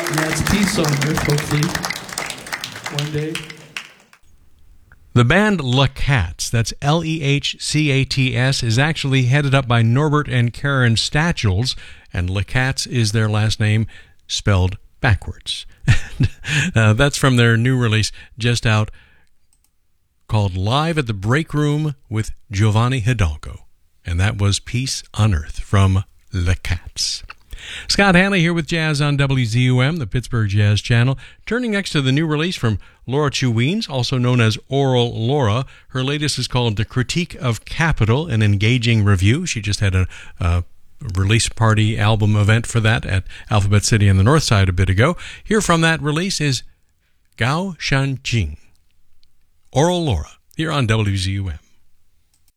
Yeah, it's peace on earth, hopefully. One day. The band Lehcats, that's Lehcats, is actually headed up by Norbert and Karen Stachels, and Lehcats is their last name spelled backwards. That's from their new release just out called Live at the Break Room with Giovanni Hidalgo. And that was Peace on Earth from Lehcats. Scott Hanley here with Jazz on WZUM, the Pittsburgh Jazz Channel. Turning next to the new release from Laura Chuweens, also known as Oral Laura. Her latest is called The Critique of Capital, an engaging review. She just had a release party album event for that at Alphabet City on the North Side a bit ago. Here from that release is Gao Shanjing. Oral Laura, here on WZUM.